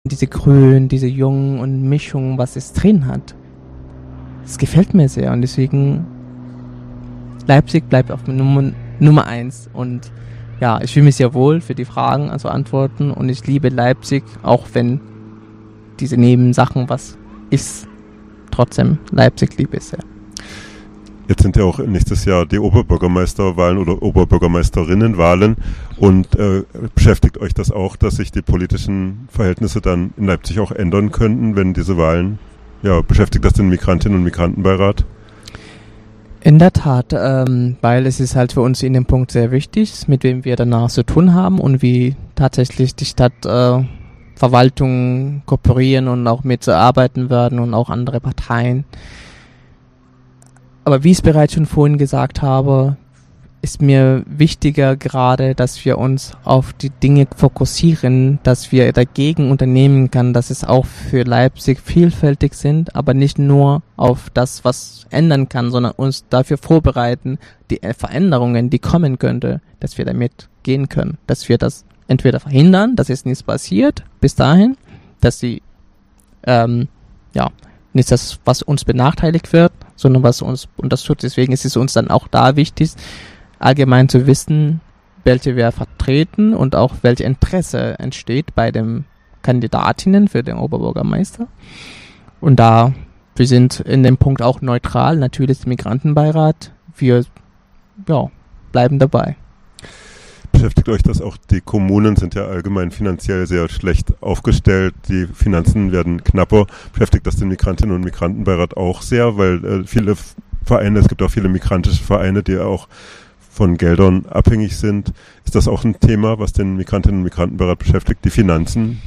diese Grün, diese Jung und Mischung, was es drin hat. Das gefällt mir sehr und deswegen Leipzig bleibt auf Nummer 1 und ja, ich fühle mich sehr wohl für die Fragen, also Antworten und ich liebe Leipzig, auch wenn diese Nebensachen was ist. Trotzdem, Leipzig liebe ich sehr. Jetzt sind ja auch nächstes Jahr die Oberbürgermeisterwahlen oder Oberbürgermeisterinnenwahlen und beschäftigt euch das auch, dass sich die politischen Verhältnisse dann in Leipzig auch ändern könnten, wenn diese Wahlen, ja, beschäftigt das den Migrantinnen und Migrantenbeirat? In der Tat, weil es ist halt für uns in dem Punkt sehr wichtig, mit wem wir danach zu tun haben und wie tatsächlich die Stadtverwaltung kooperieren und auch mitzuarbeiten werden und auch andere Parteien. Aber wie ich es bereits schon vorhin gesagt habe, ist mir wichtiger gerade, dass wir uns auf die Dinge fokussieren, dass wir dagegen unternehmen können, dass es auch für Leipzig vielfältig sind, aber nicht nur auf das, was ändern kann, sondern uns dafür vorbereiten, die Veränderungen, die kommen könnte, dass wir damit gehen können, dass wir das entweder verhindern, dass es nichts passiert bis dahin, dass sie nicht das, was uns benachteiligt wird, sondern was uns unterstützt. Deswegen ist es uns dann auch da wichtig, allgemein zu wissen, welche wir vertreten und auch welche Interesse entsteht bei den Kandidatinnen für den Oberbürgermeister. Und wir sind in dem Punkt auch neutral, natürlich der Migrantenbeirat, wir bleiben dabei. Beschäftigt euch das auch? Die Kommunen sind ja allgemein finanziell sehr schlecht aufgestellt, die Finanzen werden knapper. Beschäftigt das den Migrantinnen und Migrantenbeirat auch sehr, weil viele Vereine, es gibt auch viele migrantische Vereine, die auch von Geldern abhängig sind. Ist das auch ein Thema, was den Migrantinnen und Migrantenbeirat beschäftigt, die Finanzen?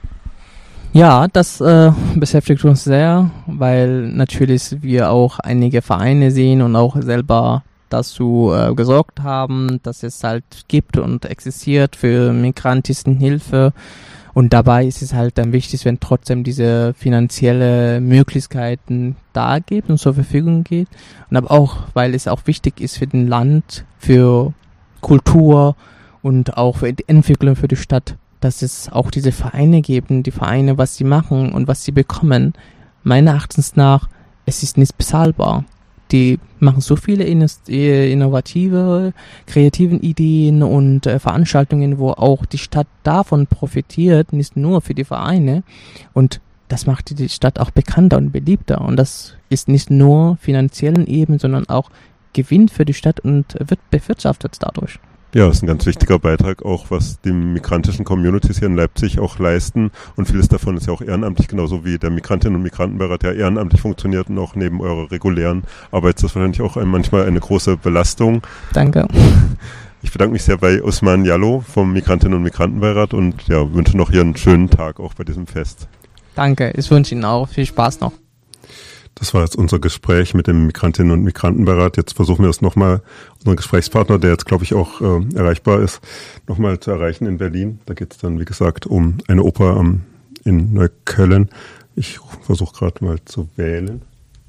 Ja, das beschäftigt uns sehr, weil natürlich wir auch einige Vereine sehen und auch selber dazu gesorgt haben, dass es halt gibt und existiert für Migrantinnenhilfe. Und dabei ist es halt dann wichtig, wenn trotzdem diese finanzielle Möglichkeiten da gibt und zur Verfügung geht. Und aber auch, weil es auch wichtig ist für den Land, für Kultur und auch für die Entwicklung für die Stadt, dass es auch diese Vereine gibt, die Vereine, was sie machen und was sie bekommen. Meines Erachtens nach, es ist nicht bezahlbar. Die machen so viele innovative, kreativen Ideen und Veranstaltungen, wo auch die Stadt davon profitiert, nicht nur für die Vereine. Und das macht die Stadt auch bekannter und beliebter. Und das ist nicht nur finanziellen Ebene, sondern auch Gewinn für die Stadt und wird bewirtschaftet dadurch. Ja, das ist ein ganz wichtiger Beitrag auch, was die migrantischen Communities hier in Leipzig auch leisten. Und vieles davon ist ja auch ehrenamtlich, genauso wie der Migrantinnen- und Migrantenbeirat ja ehrenamtlich funktioniert und auch neben eurer regulären Arbeit ist das wahrscheinlich auch manchmal eine große Belastung. Danke. Ich bedanke mich sehr bei Osman Jallo vom Migrantinnen- und Migrantenbeirat und ja, wünsche noch hier einen schönen Tag auch bei diesem Fest. Danke, ich wünsche Ihnen auch viel Spaß noch. Das war jetzt unser Gespräch mit dem Migrantinnen- und Migrantenbeirat. Jetzt versuchen wir es nochmal, unseren Gesprächspartner, der jetzt, glaube ich, auch erreichbar ist, nochmal zu erreichen in Berlin. Da geht es dann, wie gesagt, um eine Oper in Neukölln. Ich versuche gerade mal zu wählen.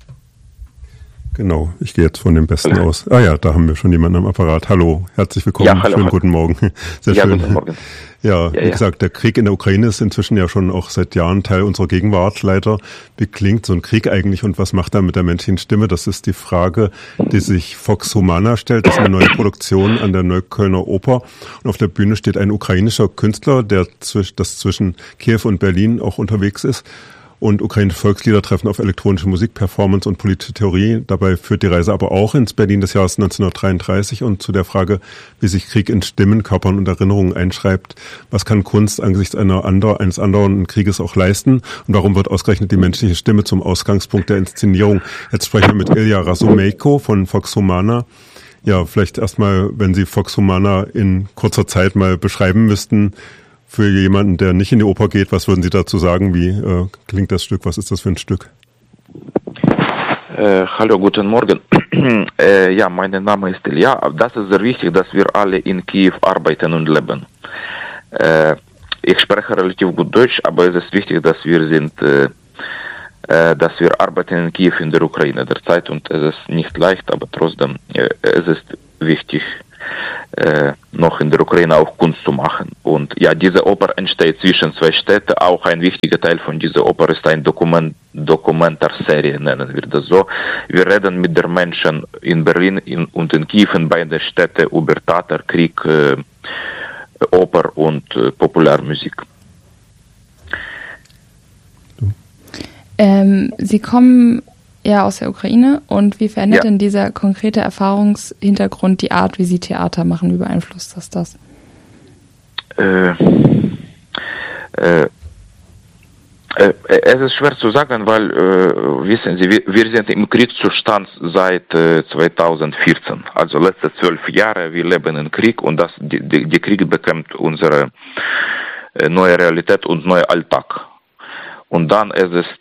Genau, ich gehe jetzt von dem Besten aus. Ah ja, da haben wir schon jemanden am Apparat. Hallo, herzlich willkommen. Ja, hallo. Schönen guten Morgen. Sehr schön. Guten Morgen. Ja, wie gesagt, der Krieg in der Ukraine ist inzwischen ja schon auch seit Jahren Teil unserer Gegenwart leider. Wie klingt so ein Krieg eigentlich und was macht er mit der menschlichen Stimme? Das ist die Frage, die sich Vox Humana stellt. Das ist eine neue Produktion an der Neuköllner Oper. Und auf der Bühne steht ein ukrainischer Künstler, der zwischen Kiew und Berlin auch unterwegs ist. Und ukrainische Volkslieder treffen auf elektronische Musik, Performance und politische Theorie. Dabei führt die Reise aber auch ins Berlin des Jahres 1933 und zu der Frage, wie sich Krieg in Stimmen, Körpern und Erinnerungen einschreibt. Was kann Kunst angesichts eines anderen Krieges auch leisten? Und warum wird ausgerechnet die menschliche Stimme zum Ausgangspunkt der Inszenierung? Jetzt sprechen wir mit Ilya Razumejko von Vox Humana. Ja, vielleicht erstmal, wenn Sie Vox Humana in kurzer Zeit mal beschreiben müssten, für jemanden, der nicht in die Oper geht, was würden Sie dazu sagen? Wie klingt das Stück? Was ist das für ein Stück? Hallo, guten Morgen. Ja, mein Name ist Ilya. Das ist sehr wichtig, dass wir alle in Kiew arbeiten und leben. Ich spreche relativ gut Deutsch, aber es ist wichtig, dass wir arbeiten in Kiew in der Ukraine derzeit und es ist nicht leicht, aber trotzdem es ist wichtig. noch in der Ukraine auch Kunst zu machen. Und ja, diese Oper entsteht zwischen zwei Städten. Auch ein wichtiger Teil von dieser Oper ist eine Dokumentarserie, nennen wir das so. Wir reden mit den Menschen in Berlin und in Kiew, in beiden Städten, über Theater, Krieg, Oper und Populärmusik. Sie kommen ja aus der Ukraine, und wie verändert denn dieser konkrete Erfahrungshintergrund die Art, wie Sie Theater machen? Wie beeinflusst das? Es ist schwer zu sagen, weil, wissen Sie, wir sind im Kriegszustand seit 2014, also letzte 12 Jahre, wir leben im Krieg, und die Krieg bekommt unsere neue Realität und neuen Alltag. Und dann ist es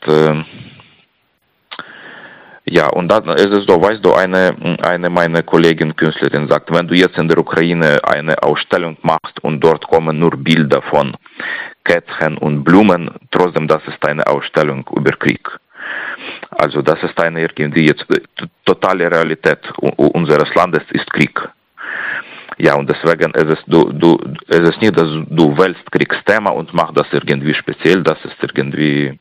so, weißt du, eine meiner Kollegin Künstlerin sagt, wenn du jetzt in der Ukraine eine Ausstellung machst und dort kommen nur Bilder von Kätzchen und Blumen, trotzdem, das ist eine Ausstellung über Krieg. Also das ist eine irgendwie jetzt totale Realität unseres Landes ist Krieg. Ja, und deswegen ist es nicht, dass du wählst Kriegsthema und machst das irgendwie speziell, das ist irgendwie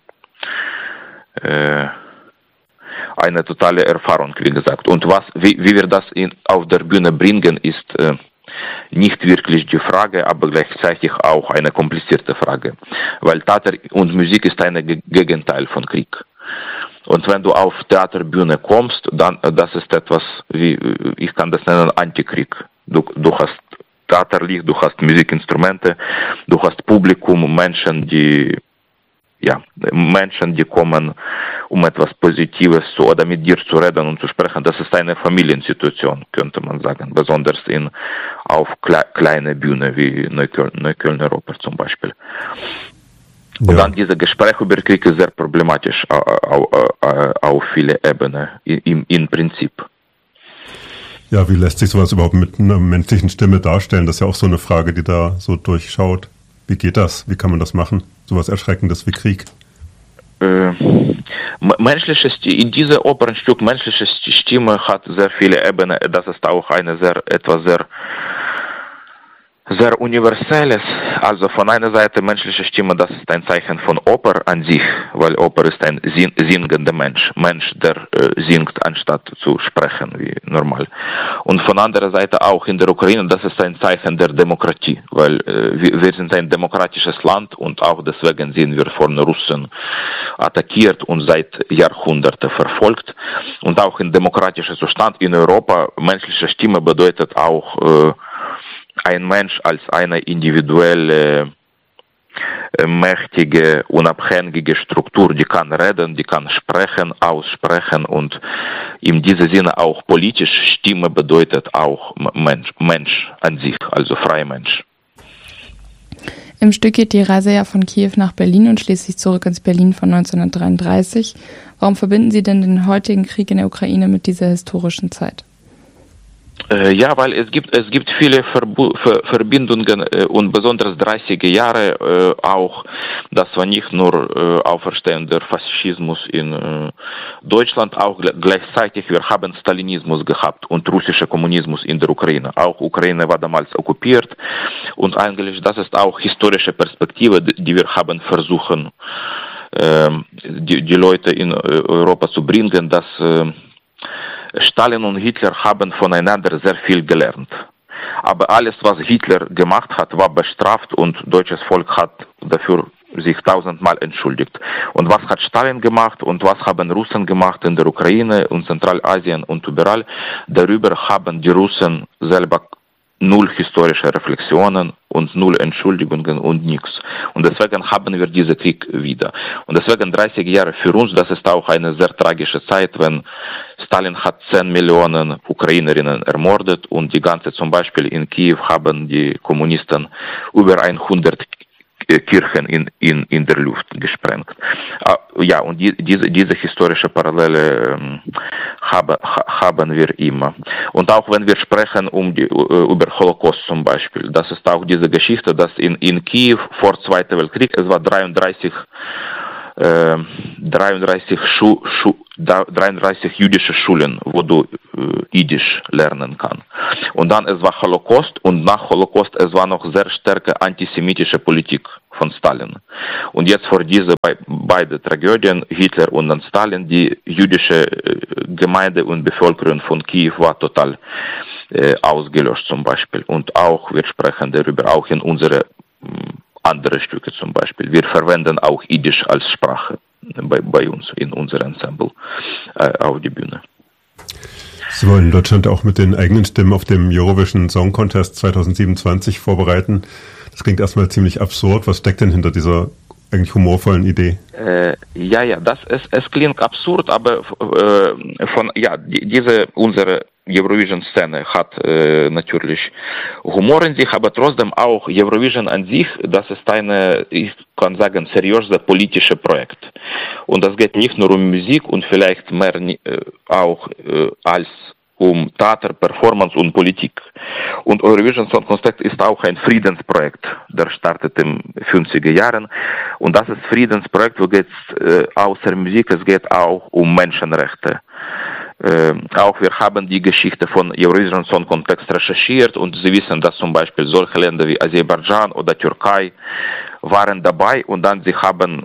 eine totale Erfahrung, wie gesagt. Und wie wir das auf der Bühne bringen, ist nicht wirklich die Frage, aber gleichzeitig auch eine komplizierte Frage. Weil Theater und Musik ist ein Gegenteil von Krieg. Und wenn du auf Theaterbühne kommst, dann das ist etwas, wie ich kann das nennen, Antikrieg. Du hast Theaterlicht, du hast Musikinstrumente, du hast Publikum, Menschen, die kommen, um etwas Positives oder mit dir zu reden und zu sprechen. Das ist eine Familiensituation, könnte man sagen, besonders auf kleine Bühne wie Neuköllner Oper zum Beispiel. Und dann diese Gespräche über Krieg ist sehr problematisch auf viele Ebenen, im Prinzip. Ja, wie lässt sich sowas überhaupt mit einer menschlichen Stimme darstellen? Das ist ja auch so eine Frage, die da so durchschaut. Wie geht das? Wie kann man das machen? Sowas Erschreckendes wie Krieg? In diesem Opernstück menschliche Stimme hat sehr viele Ebenen. Das ist auch etwas sehr Universelles. Also von einer Seite menschliche Stimme, das ist ein Zeichen von Oper an sich, weil Oper ist ein singender Mensch, der singt, anstatt zu sprechen, wie normal. Und von anderer Seite auch in der Ukraine, das ist ein Zeichen der Demokratie, weil wir sind ein demokratisches Land und auch deswegen sind wir von Russen attackiert und seit Jahrhunderten verfolgt. Und auch in demokratischem Zustand in Europa, menschliche Stimme bedeutet auch ein Mensch als eine individuelle, mächtige, unabhängige Struktur, die kann reden, die kann sprechen, aussprechen und in diesem Sinne auch politisch. Stimme bedeutet auch Mensch an sich, also freier Mensch. Im Stück geht die Reise ja von Kiew nach Berlin und schließlich zurück ins Berlin von 1933. Warum verbinden Sie denn den heutigen Krieg in der Ukraine mit dieser historischen Zeit? Ja, weil es gibt viele Verbindungen und besonders 30er Jahre auch, das war nicht nur Auferstehung der Faschismus in Deutschland, auch gleichzeitig wir haben Stalinismus gehabt und russischer Kommunismus in der Ukraine. Auch Ukraine war damals okkupiert und eigentlich das ist auch historische Perspektive, die wir haben versuchen, die Leute in Europa zu bringen, dass Stalin und Hitler haben voneinander sehr viel gelernt. Aber alles, was Hitler gemacht hat, war bestraft und deutsches Volk hat dafür sich 1000-mal entschuldigt. Und was hat Stalin gemacht und was haben Russen gemacht in der Ukraine und Zentralasien und überall? Darüber haben die Russen selber null historische Reflexionen und null Entschuldigungen und nichts. Und deswegen haben wir diesen Krieg wieder. Und deswegen 30 Jahre für uns, das ist auch eine sehr tragische Zeit, wenn Stalin hat 10 Millionen Ukrainerinnen ermordet und die ganze, zum Beispiel in Kiew haben die Kommunisten über 100 Kirchen in der Luft gesprengt. Ja, und diese historische Parallele haben wir immer. Und auch wenn wir sprechen über Holocaust zum Beispiel, das ist auch diese Geschichte, dass in Kiew vor Zweiten Weltkrieg, es war 33 33 jüdische Schulen, wo du Jiddisch lernen kannst. Und dann es war Holocaust und nach Holocaust es war noch sehr starke antisemitische Politik von Stalin. Und jetzt vor diese beide Tragödien, Hitler und dann Stalin, die jüdische Gemeinde und Bevölkerung von Kiew war total ausgelöscht zum Beispiel. Und auch, wir sprechen darüber auch in unsere andere Stücke zum Beispiel. Wir verwenden auch Jiddisch als Sprache bei uns in unserem Ensemble auf die Bühne. Sie wollen in Deutschland auch mit den eigenen Stimmen auf dem Eurovision Song Contest 2027 vorbereiten. Das klingt erstmal ziemlich absurd. Was steckt denn hinter dieser eigentlich humorvollen Idee? Es klingt absurd, aber unsere Eurovision-Szene hat natürlich Humor in sich, aber trotzdem auch Eurovision an sich, das ist ich kann sagen, seriöses politisches Projekt. Und das geht nicht nur um Musik und vielleicht mehr auch als um Theater, Performance und Politik. Und Eurovision Song Contest ist auch ein Friedensprojekt, der startet in 50er Jahren. Und das ist Friedensprojekt, wo geht es außer Musik, es geht auch um Menschenrechte. Auch wir haben die Geschichte von Eurovision Song Contest recherchiert und Sie wissen, dass zum Beispiel solche Länder wie Aserbaidschan oder Türkei waren dabei und dann sie haben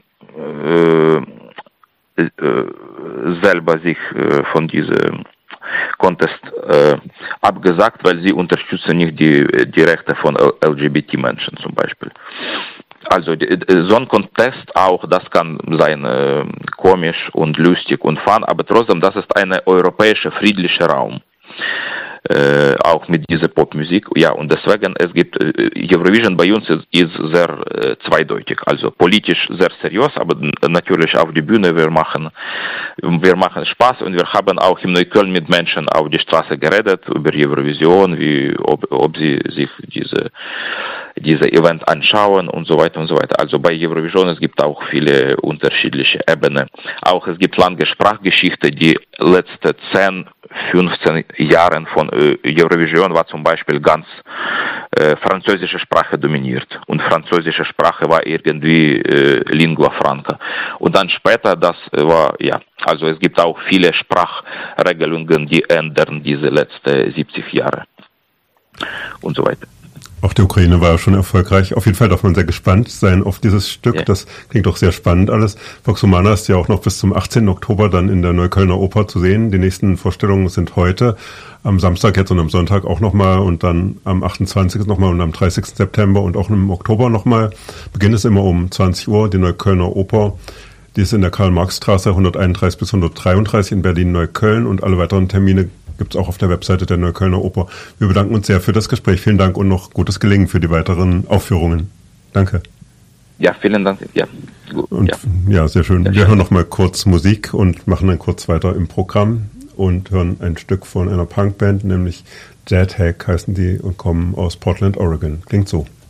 selber sich von diesem Contest abgesagt, weil sie unterstützen nicht die Rechte von LGBT-Menschen zum Beispiel. Also so ein Contest auch, das kann sein komisch und lustig und fun, aber trotzdem, das ist ein europäischer friedlicher Raum. Auch mit dieser Popmusik. Ja, und deswegen, es gibt, Eurovision bei uns ist sehr zweideutig. Also politisch sehr seriös, aber natürlich auf die Bühne, wir machen Spaß und wir haben auch in Neukölln mit Menschen auf die Straße geredet über Eurovision, ob sie sich diese Event anschauen und so weiter und so weiter. Also bei Eurovision, es gibt auch viele unterschiedliche Ebenen. Auch es gibt lange Sprachgeschichte, die letzte 10, 15 Jahren von Eurovision war zum Beispiel ganz französische Sprache dominiert. Und französische Sprache war irgendwie Lingua Franca. Und dann später, das war, also es gibt auch viele Sprachregelungen, die ändern diese letzten 70 Jahre. Und so weiter. Auch die Ukraine war ja schon erfolgreich. Auf jeden Fall darf man sehr gespannt sein auf dieses Stück. Ja. Das klingt doch sehr spannend alles. Vox Humana ist ja auch noch bis zum 18. Oktober dann in der Neuköllner Oper zu sehen. Die nächsten Vorstellungen sind heute, am Samstag jetzt und am Sonntag auch nochmal und dann am 28. nochmal und am 30. September und auch im Oktober nochmal. Beginn ist immer um 20 Uhr, die Neuköllner Oper. Die ist in der Karl-Marx-Straße 131 bis 133 in Berlin-Neukölln und alle weiteren Termine gibt's auch auf der Webseite der Neuköllner Oper. Wir bedanken uns sehr für das Gespräch. Vielen Dank und noch gutes Gelingen für die weiteren Aufführungen. Danke. Ja, vielen Dank. Ja, gut. Und, ja sehr schön. Wir hören noch mal kurz Musik und machen dann kurz weiter im Programm und hören ein Stück von einer Punkband, nämlich Dead Hack heißen die und kommen aus Portland, Oregon. Klingt so.